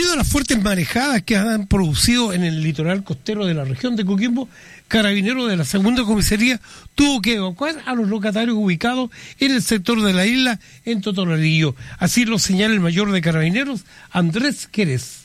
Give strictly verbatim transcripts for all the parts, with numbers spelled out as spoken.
Debido a las fuertes marejadas que han producido en el litoral costero de la región de Coquimbo, Carabineros de la segunda comisaría tuvo que evacuar a los locatarios ubicados en el sector de la isla en Totonalillo. Así lo señala el mayor de Carabineros, Andrés Quérez.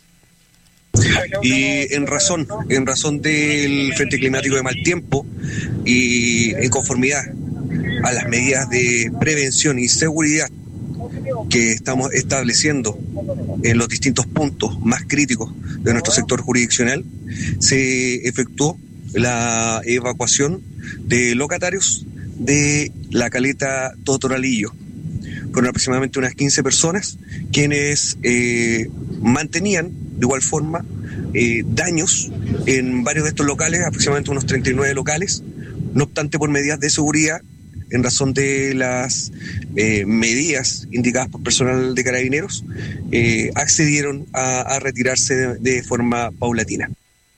Y en razón, en razón del frente climático de mal tiempo y en conformidad a las medidas de prevención y seguridad que estamos estableciendo en los distintos puntos más críticos de nuestro sector jurisdiccional, se efectuó la evacuación de locatarios de la caleta Totonalillo. Fueron aproximadamente unas quince personas quienes eh, mantenían de igual forma eh, daños en varios de estos locales, aproximadamente unos treinta y nueve locales. No obstante, por medidas de seguridad, en razón de las eh, medidas indicadas por personal de Carabineros, eh, accedieron a, a retirarse de, de forma paulatina.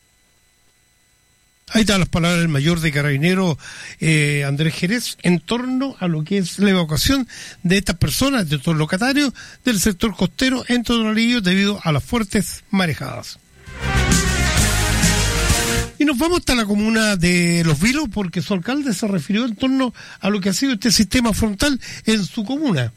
Ahí están las palabras del mayor de Carabineros, eh, Andrés Jerez, en torno a lo que es la evacuación de estas personas, de estos locatarios del sector costero en Totonalillo debido a las fuertes marejadas. Y nos vamos hasta la comuna de Los Vilos porque su alcalde se refirió en torno a lo que ha sido este sistema frontal en su comuna.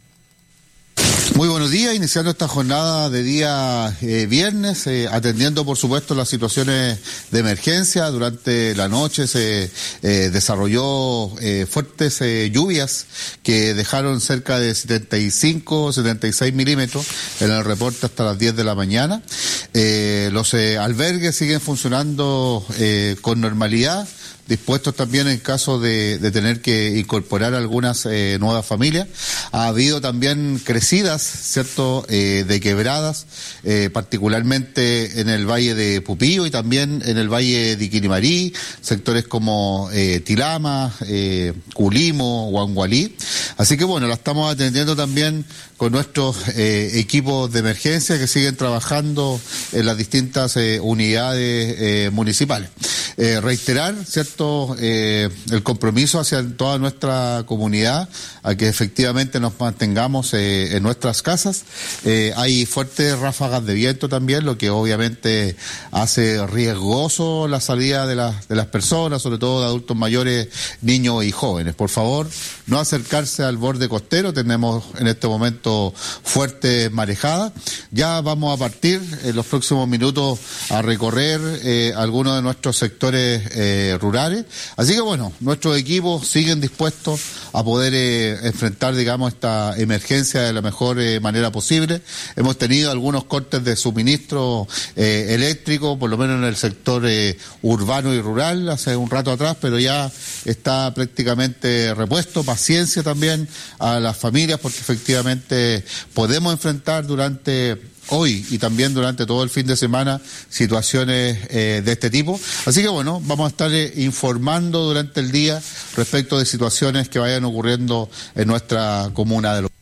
Muy buenos días, iniciando esta jornada de día eh, viernes, eh, atendiendo por supuesto las situaciones de emergencia. Durante la noche se eh, desarrolló eh, fuertes eh, lluvias que dejaron cerca de setenta y cinco, setenta y seis milímetros en el reporte hasta las diez de la mañana. Eh, los eh, albergues siguen funcionando eh, con normalidad, dispuestos también en caso de, de tener que incorporar algunas eh, nuevas familias. Ha habido también crecidas, ¿cierto?, eh, de quebradas, eh, particularmente en el Valle de Pupillo y también en el Valle de Iquilimarí, sectores como eh, Tilama, eh, Culimo, Huangualí. Así que bueno, la estamos atendiendo también con nuestros eh, equipos de emergencia que siguen trabajando en las distintas eh, unidades eh, municipales. Eh, reiterar, ¿cierto?, Eh, el compromiso hacia toda nuestra comunidad a que efectivamente nos mantengamos eh, en nuestras casas. Eh, hay fuertes ráfagas de viento también, lo que obviamente hace riesgoso la salida de, la, de las personas, sobre todo de adultos mayores, niños y jóvenes. Por favor, no acercarse al borde costero, tenemos en este momento fuertes marejadas. Ya vamos a partir en los próximos minutos a recorrer eh, algunos de nuestros sectores eh, rurales. Así que bueno, nuestros equipos siguen dispuestos a poder eh, enfrentar, digamos, esta emergencia de la mejor eh, manera posible. Hemos tenido algunos cortes de suministro eh, eléctrico, por lo menos en el sector eh, urbano y rural, hace un rato atrás, pero ya está prácticamente repuesto. Paciencia también a las familias, porque efectivamente podemos enfrentar durante hoy y también durante todo el fin de semana situaciones eh, de este tipo. Así que bueno, vamos a estar eh, informando durante el día respecto de situaciones que vayan ocurriendo en nuestra comuna de Los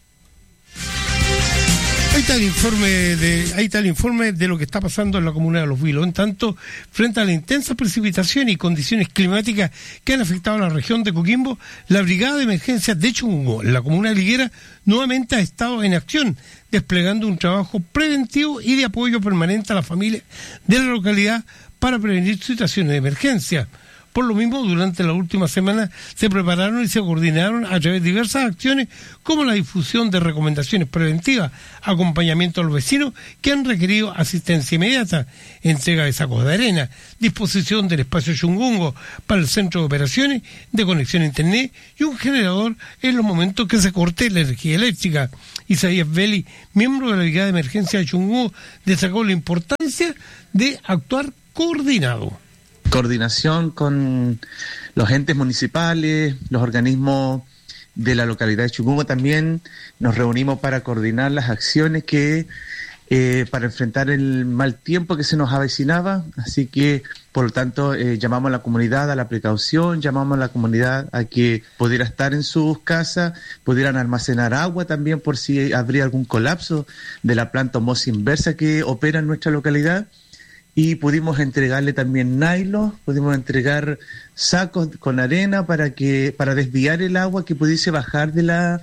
Ahí está el informe de, ahí está el informe de lo que está pasando en la comuna de Los Vilos. En tanto, frente a la intensa precipitación y condiciones climáticas que han afectado a la región de Coquimbo, la Brigada de Emergencias de Chungungo, en la comuna de Liguera, nuevamente ha estado en acción, desplegando un trabajo preventivo y de apoyo permanente a la familia de la localidad para prevenir situaciones de emergencia. Por lo mismo, durante la última semana se prepararon y se coordinaron a través de diversas acciones como la difusión de recomendaciones preventivas, acompañamiento a los vecinos que han requerido asistencia inmediata, entrega de sacos de arena, disposición del espacio Chungungo para el centro de operaciones de conexión a internet y un generador en los momentos que se corte la energía eléctrica. Isaías Veli, miembro de la Brigada de Emergencia de Chungungo, destacó la importancia de actuar coordinado. Coordinación con los entes municipales, los organismos de la localidad de Chungungo. También nos reunimos para coordinar las acciones que eh, para enfrentar el mal tiempo que se nos avecinaba. Así que, por lo tanto, eh, llamamos a la comunidad a la precaución, llamamos a la comunidad a que pudiera estar en sus casas, pudieran almacenar agua también por si habría algún colapso de la planta osmosis inversa que opera en nuestra localidad. Y pudimos entregarle también nylon, pudimos entregar sacos con arena para que para desviar el agua que pudiese bajar de la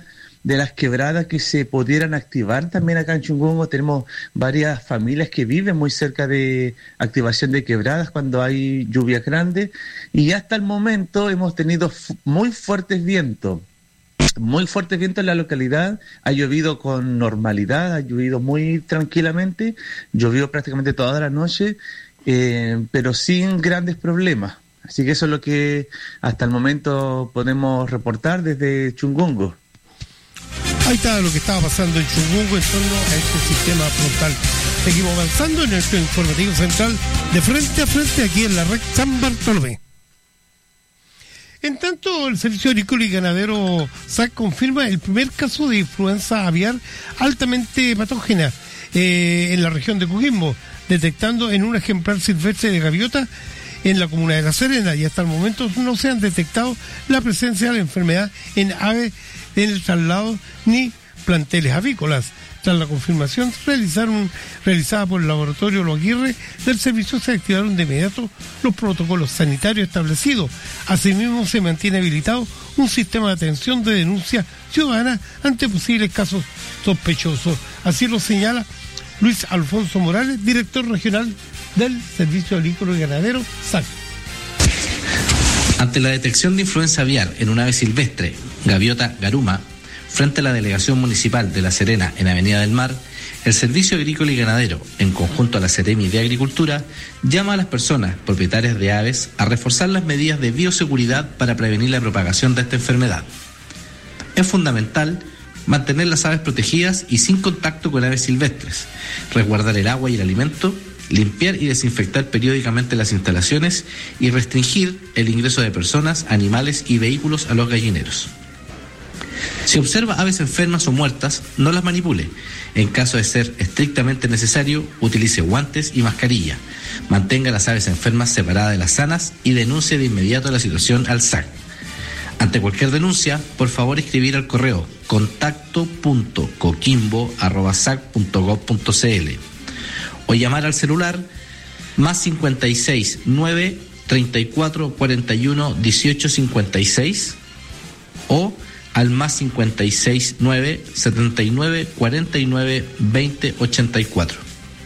de las quebradas que se pudieran activar también acá en Chungungo. Tenemos varias familias que viven muy cerca de activación de quebradas cuando hay lluvias grandes, y hasta el momento hemos tenido fu- muy fuertes vientos. Muy fuerte viento en la localidad, ha llovido con normalidad, ha llovido muy tranquilamente, llovió prácticamente toda la noche, eh, pero sin grandes problemas. Así que eso es lo que hasta el momento podemos reportar desde Chungungo. Ahí está lo que estaba pasando en Chungungo en torno a este sistema frontal. Seguimos avanzando en nuestro informativo central de Frente a Frente aquí en la red San Bartolomé. En tanto, el Servicio Agrícola y Ganadero S A C confirma el primer caso de influenza aviar altamente patógena eh, en la región de Coquimbo, detectando en un ejemplar silvestre de gaviota en la comuna de La Serena, y hasta el momento no se han detectado la presencia de la enfermedad en aves en el traslado ni planteles avícolas. Tras la confirmación realizaron, realizada por el laboratorio Lo Aguirre del servicio, se activaron de inmediato los protocolos sanitarios establecidos. Asimismo, se mantiene habilitado un sistema de atención de denuncia ciudadana ante posibles casos sospechosos. Así lo señala Luis Alfonso Morales, director regional del Servicio Agrícola y Ganadero S A C. Ante la detección de influenza aviar en un ave silvestre, gaviota garuma, frente a la Delegación Municipal de La Serena en Avenida del Mar, el Servicio Agrícola y Ganadero, en conjunto a la Seremi de Agricultura, llama a las personas propietarias de aves a reforzar las medidas de bioseguridad para prevenir la propagación de esta enfermedad. Es fundamental mantener las aves protegidas y sin contacto con aves silvestres, resguardar el agua y el alimento, limpiar y desinfectar periódicamente las instalaciones y restringir el ingreso de personas, animales y vehículos a los gallineros. Si observa aves enfermas o muertas, no las manipule. En caso de ser estrictamente necesario, utilice guantes y mascarilla. Mantenga las aves enfermas separadas de las sanas y denuncie de inmediato la situación al S A C. Ante cualquier denuncia, por favor escribir al correo contacto punto coquimbo arroba sac punto gob punto cl o llamar al celular más cincuenta y seis, nueve, treinta y cuatro, cuarenta y uno, dieciocho, cincuenta y seis o al más cincuenta y seis, nueve, setenta y nueve, cuarenta y nueve, veinte, ochenta y cuatro.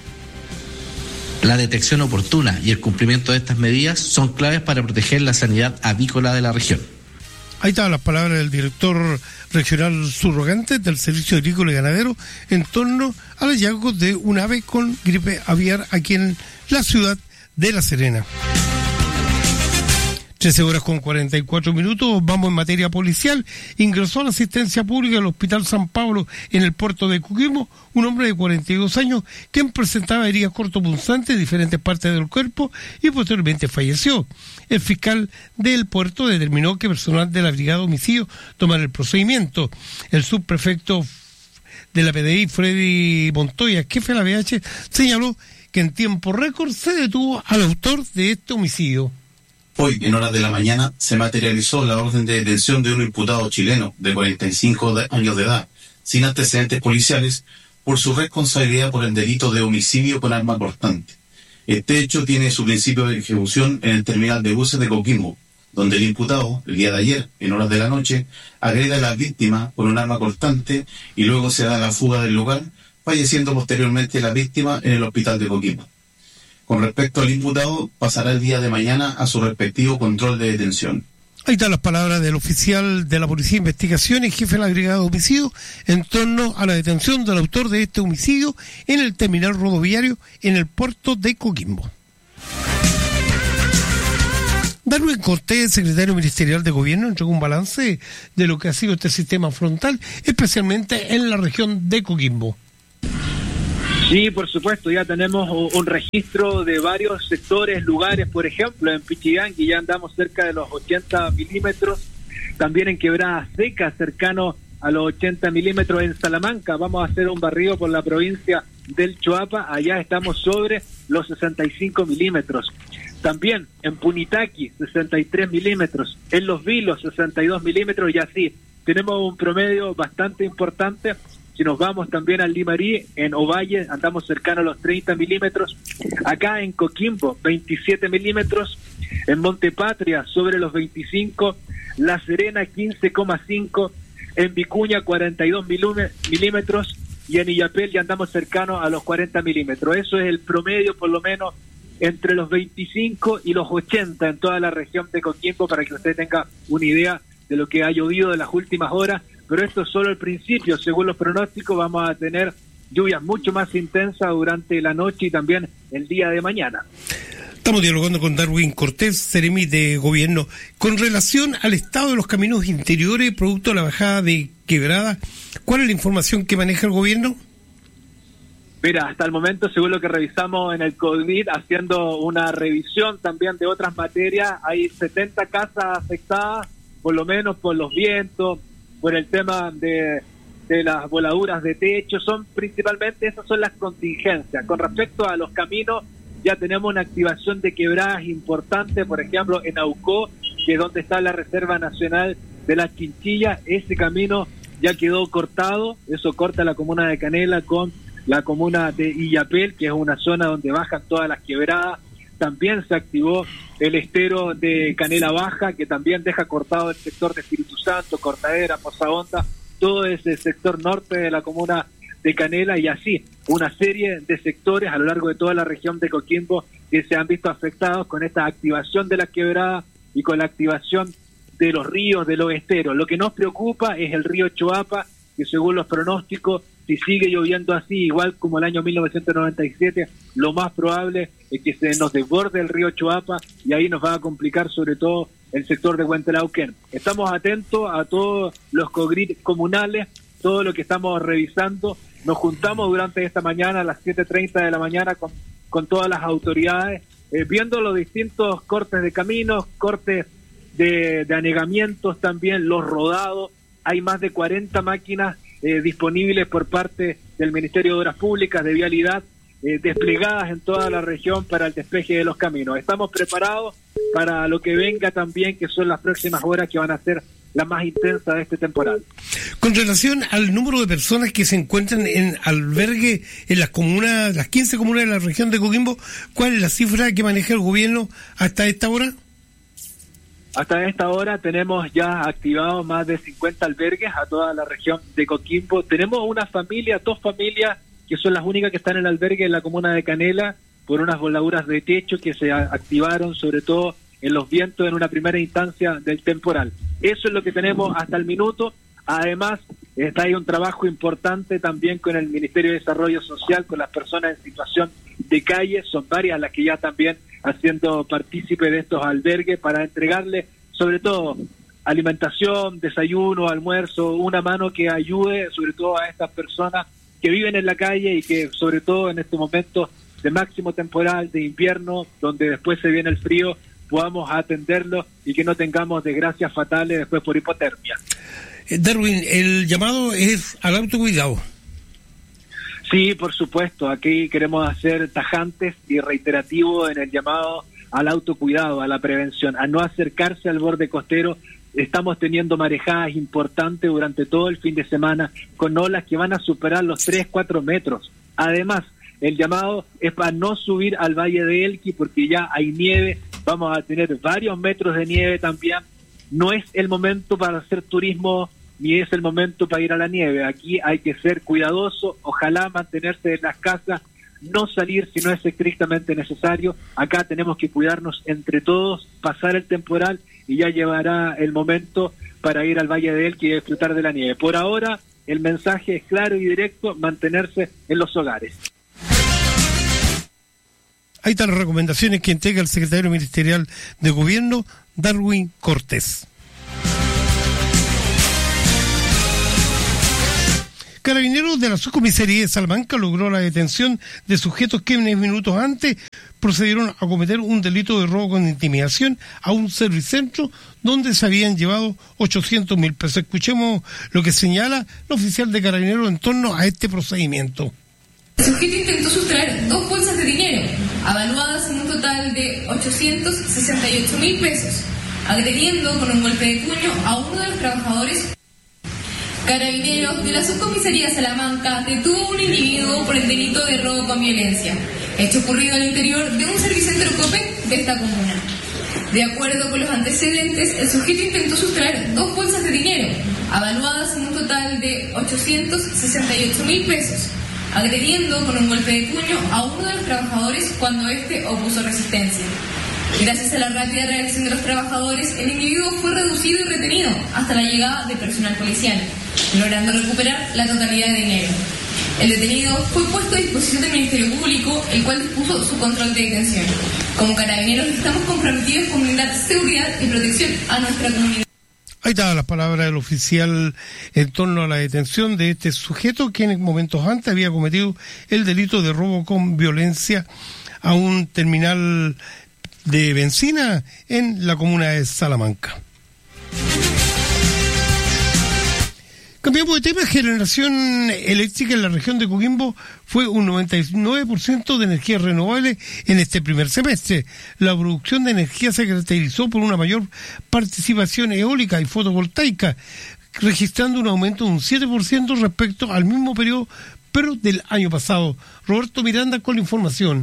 La detección oportuna y el cumplimiento de estas medidas son claves para proteger la sanidad avícola de la región. Ahí estaban las palabras del director regional subrogante del Servicio Agrícola y Ganadero en torno al hallazgo de un ave con gripe aviar aquí en la ciudad de La Serena. trece horas con cuarenta y cuatro minutos, vamos en materia policial. Ingresó a la asistencia pública del Hospital San Pablo en el puerto de Coquimbo un hombre de cuarenta y dos años quien presentaba heridas cortopunzantes en diferentes partes del cuerpo y posteriormente falleció. El fiscal del puerto determinó que personal de la Brigada de Homicidio tomara el procedimiento. El subprefecto de la P D I, Freddy Montoya, jefe de la B H, señaló que en tiempo récord se detuvo al autor de este homicidio. Hoy, en horas de la mañana, se materializó la orden de detención de un imputado chileno de cuarenta y cinco años de edad, sin antecedentes policiales, por su responsabilidad por el delito de homicidio con arma cortante. Este hecho tiene su principio de ejecución en el terminal de buses de Coquimbo, donde el imputado, el día de ayer, en horas de la noche, agrede a la víctima con un arma cortante y luego se da la fuga del lugar, falleciendo posteriormente la víctima en el hospital de Coquimbo. Con respecto al imputado, pasará el día de mañana a su respectivo control de detención. Ahí están las palabras del oficial de la Policía de Investigación y jefe de la Brigada de Homicidio en torno a la detención del autor de este homicidio en el terminal rodoviario en el puerto de Coquimbo. Darwin Cortés, secretario ministerial de Gobierno, entregó un balance de lo que ha sido este sistema frontal, especialmente en la región de Coquimbo. Sí, por supuesto, ya tenemos un registro de varios sectores, lugares, por ejemplo, en Pichigangui ya andamos cerca de los ochenta milímetros, también en Quebrada Seca, cercano a los ochenta milímetros en Salamanca, vamos a hacer un barrido por la provincia del Choapa, allá estamos sobre los sesenta y cinco milímetros. También en Punitaqui, sesenta y tres milímetros, en Los Vilos, sesenta y dos milímetros, y así, tenemos un promedio bastante importante. Si nos vamos también al Limarí, en Ovalle, andamos cercano a los treinta milímetros. Acá en Coquimbo, veintisiete milímetros. En Montepatria, sobre los veinticinco. La Serena, quince coma cinco. en Vicuña cuarenta y dos milímetros y en Illapel ya andamos cercanos a los cuarenta milímetros. Eso es el promedio, por lo menos entre los veinticinco y los ochenta en toda la región de Coquimbo, para que usted tenga una idea de lo que ha llovido en las últimas horas. Pero esto es solo el principio. Según los pronósticos, vamos a tener lluvias mucho más intensas durante la noche y también el día de mañana. Estamos dialogando con Darwin Cortés, Seremi de Gobierno. Con relación al estado de los caminos interiores, producto de la bajada de quebrada, ¿cuál es la información que maneja el Gobierno? Mira, hasta el momento, según lo que revisamos en el COVID, haciendo una revisión también de otras materias, hay setenta casas afectadas, por lo menos por los vientos, por el tema de, de las voladuras de techo. Son principalmente, esas son las contingencias. Con respecto a los caminos, ya tenemos una activación de quebradas importante, por ejemplo, en Aucó, que es donde está la Reserva Nacional de las Chinchillas. Ese camino ya quedó cortado, eso corta la comuna de Canela con la comuna de Illapel, que es una zona donde bajan todas las quebradas. También se activó el estero de Canela Baja, que también deja cortado el sector de Espíritu Santo, Cortadera, Poza Honda, todo ese sector norte de la comuna de Canela, y así una serie de sectores a lo largo de toda la región de Coquimbo que se han visto afectados con esta activación de las quebradas y con la activación de los ríos, de los esteros. Lo que nos preocupa es el río Choapa, que según los pronósticos, si sigue lloviendo así, igual como el año mil novecientos noventa y siete, lo más probable es que se nos desborde el río Choapa y ahí nos va a complicar sobre todo el sector de Huentelauquén. Estamos atentos a todos los cogrit comunales, todo lo que estamos revisando. Nos juntamos durante esta mañana a las siete treinta de la mañana con, con todas las autoridades, eh, viendo los distintos cortes de caminos, cortes de, de anegamientos también, los rodados. Hay más de cuarenta máquinas eh, disponibles por parte del Ministerio de Obras Públicas, de Vialidad, eh, desplegadas en toda la región para el despeje de los caminos. Estamos preparados para lo que venga también, que son las próximas horas que van a ser la más intensa de este temporal. Con relación al número de personas que se encuentran en albergue en las comunas, las quince comunas de la región de Coquimbo, ¿cuál es la cifra que maneja el gobierno hasta esta hora? Hasta esta hora tenemos ya activados más de cincuenta albergues a toda la región de Coquimbo. Tenemos una familia, dos familias, que son las únicas que están en el albergue en la comuna de Canela, por unas voladuras de techo que se activaron sobre todo en los vientos en una primera instancia del temporal. Eso es lo que tenemos hasta el minuto. Además, está ahí un trabajo importante también con el Ministerio de Desarrollo Social, con las personas en situación de calle. Son varias las que ya también haciendo partícipe de estos albergues para entregarle sobre todo alimentación, desayuno, almuerzo, una mano que ayude sobre todo a estas personas que viven en la calle y que sobre todo en estos momentos de máximo temporal, de invierno, donde después se viene el frío, podamos atenderlo y que no tengamos desgracias fatales después por hipotermia. Eh, Darwin, el llamado es al autocuidado. Sí, por supuesto, aquí queremos hacer tajantes y reiterativos en el llamado al autocuidado, a la prevención, a no acercarse al borde costero. Estamos teniendo marejadas importantes durante todo el fin de semana, con olas que van a superar los tres, cuatro metros. Además, el llamado es para no subir al Valle de Elqui, porque ya hay nieve, vamos a tener varios metros de nieve también. No es el momento para hacer turismo, ni es el momento para ir a la nieve. Aquí hay que ser cuidadoso, ojalá mantenerse en las casas, no salir si no es estrictamente necesario. Acá tenemos que cuidarnos entre todos, pasar el temporal y ya llevará el momento para ir al Valle de Elqui y disfrutar de la nieve. Por ahora, el mensaje es claro y directo, mantenerse en los hogares. Ahí están las recomendaciones que entrega el secretario ministerial de Gobierno, Darwin Cortés. Carabineros de la subcomisaría de Salamanca logró la detención de sujetos que unos minutos antes procedieron a cometer un delito de robo con intimidación a un servicentro donde se habían llevado ochocientos mil pesos. Escuchemos lo que señala el oficial de Carabineros en torno a este procedimiento. El sujeto intentó sustraer dos bolsas de dinero, avaluadas en un total de ochocientos sesenta y ocho mil pesos, agrediendo con un golpe de puño a uno de los trabajadores. Carabineros de la subcomisaría de Salamanca detuvo a un individuo por el delito de robo con violencia, hecho ocurrido al interior de un servicentro Copec de esta comuna. De acuerdo con los antecedentes, el sujeto intentó sustraer dos bolsas de dinero, avaluadas en un total de ochocientos sesenta y ocho mil pesos, agrediendo con un golpe de puño a uno de los trabajadores cuando éste opuso resistencia. Gracias a la rápida reacción de los trabajadores, el individuo fue reducido y retenido hasta la llegada de personal policial, logrando recuperar la totalidad de dinero. El detenido fue puesto a disposición del Ministerio Público, el cual dispuso su control de detención. Como carabineros estamos comprometidos con brindar seguridad y protección a nuestra comunidad. Ahí estaban las palabras del oficial en torno a la detención de este sujeto que en momentos antes había cometido el delito de robo con violencia a un terminal de benzina en la comuna de Salamanca. Cambiamos de tema. Generación eléctrica en la región de Coquimbo fue un noventa y nueve por ciento de energía renovable en este primer semestre. La producción de energía se caracterizó por una mayor participación eólica y fotovoltaica, registrando un aumento de un siete por ciento respecto al mismo periodo, pero del año pasado. Roberto Miranda con la información.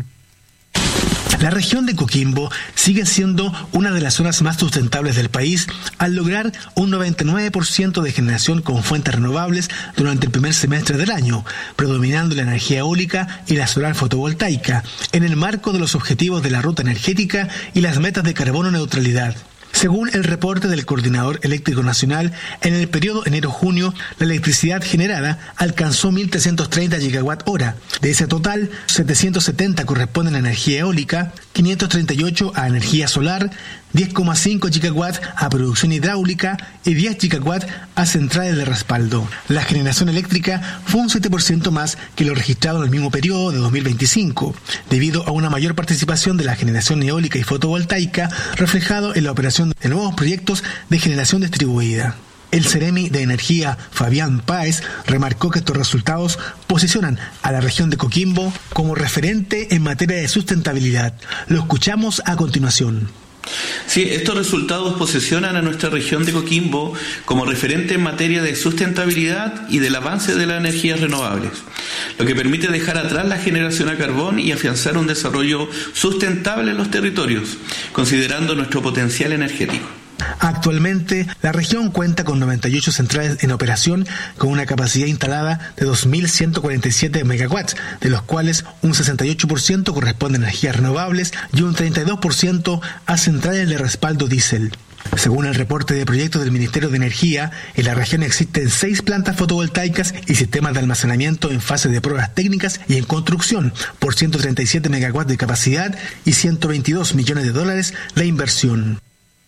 La región de Coquimbo sigue siendo una de las zonas más sustentables del país al lograr un noventa y nueve por ciento de generación con fuentes renovables durante el primer semestre del año, predominando la energía eólica y la solar fotovoltaica, en el marco de los objetivos de la ruta energética y las metas de carbono neutralidad. Según el reporte del Coordinador Eléctrico Nacional, en el periodo enero-junio, la electricidad generada alcanzó mil trescientos treinta gigawatt hora. De ese total, setecientos setenta corresponden a energía eólica, quinientos treinta y ocho a energía solar, diez coma cinco gigawatts a producción hidráulica y diez gigawatts a centrales de respaldo. La generación eléctrica fue un siete por ciento más que lo registrado en el mismo periodo de dos mil veinticinco, debido a una mayor participación de la generación eólica y fotovoltaica, reflejado en la operación de nuevos proyectos de generación distribuida. El Ceremi de Energía, Fabián Páez, remarcó que estos resultados posicionan a la región de Coquimbo como referente en materia de sustentabilidad. Lo escuchamos a continuación. Sí, estos resultados posicionan a nuestra región de Coquimbo como referente en materia de sustentabilidad y del avance de las energías renovables, lo que permite dejar atrás la generación a carbón y afianzar un desarrollo sustentable en los territorios, considerando nuestro potencial energético. Actualmente, la región cuenta con noventa y ocho centrales en operación con una capacidad instalada de dos mil ciento cuarenta y siete megawatts, de los cuales un sesenta y ocho por ciento corresponde a energías renovables y un treinta y dos por ciento a centrales de respaldo diésel. Según el reporte de proyectos del Ministerio de Energía, en la región existen seis plantas fotovoltaicas y sistemas de almacenamiento en fase de pruebas técnicas y en construcción, por ciento treinta y siete megawatts de capacidad y ciento veintidós millones de dólares la inversión.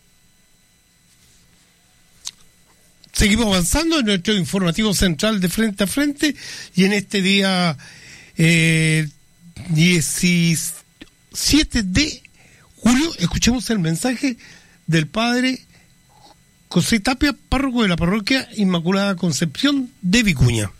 Seguimos avanzando en nuestro informativo central de Frente a Frente y en este día eh, diecisiete de julio escuchemos el mensaje del padre José Tapia, párroco de la parroquia Inmaculada Concepción de Vicuña.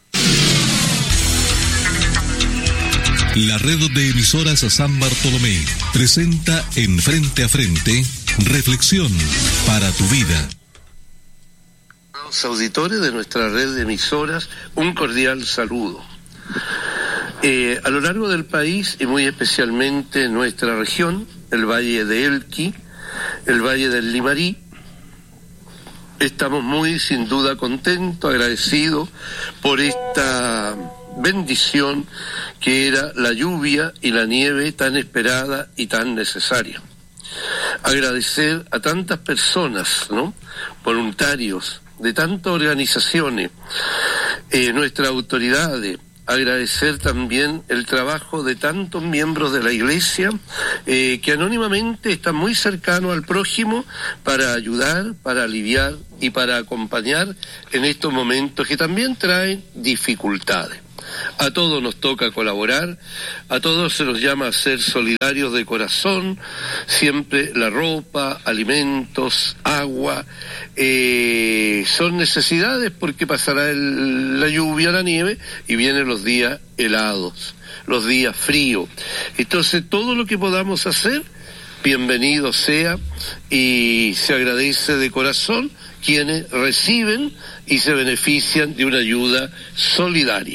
La red de emisoras San Bartolomé presenta en Frente a Frente Reflexión para tu vida. Los auditores de nuestra red de emisoras, un cordial saludo. Eh, a lo largo del país y muy especialmente en nuestra región, el Valle de Elqui, el Valle del Limarí, estamos muy sin duda contentos, agradecidos por esta bendición que era la lluvia y la nieve tan esperada y tan necesaria. Agradecer a tantas personas, ¿no?, voluntarios, de tantas organizaciones, eh, nuestras autoridades, agradecer también el trabajo de tantos miembros de la Iglesia eh, que anónimamente están muy cercanos al prójimo para ayudar, para aliviar y para acompañar en estos momentos que también traen dificultades. A todos nos toca colaborar, a todos se nos llama a ser solidarios de corazón, siempre la ropa, alimentos, agua, eh, son necesidades porque pasará el, la lluvia, la nieve y vienen los días helados, los días fríos. Entonces todo lo que podamos hacer, bienvenido sea y se agradece de corazón quienes reciben y se benefician de una ayuda solidaria.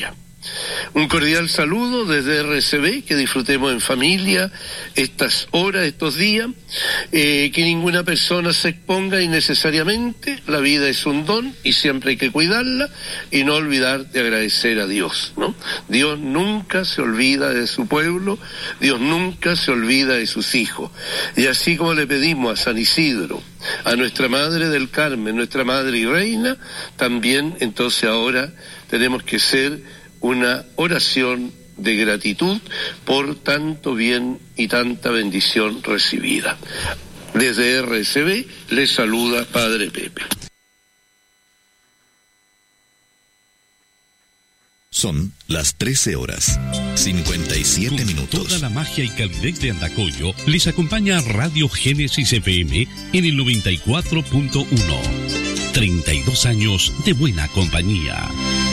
Un cordial saludo desde R C B, que disfrutemos en familia estas horas, estos días, eh, que ninguna persona se exponga innecesariamente. La vida es un don y siempre hay que cuidarla y no olvidar de agradecer a Dios, ¿no? Dios nunca se olvida de su pueblo, Dios nunca se olvida de sus hijos. Y así como le pedimos a San Isidro, a nuestra Madre del Carmen, nuestra Madre y Reina, también entonces ahora tenemos que ser una oración de gratitud por tanto bien y tanta bendición recibida. Desde R C B les saluda Padre Pepe. Son las trece horas, cincuenta y siete minutos. Toda la magia y calidez de Andacollo les acompaña Radio Génesis F M en el noventa y cuatro punto uno. treinta y dos años de buena compañía.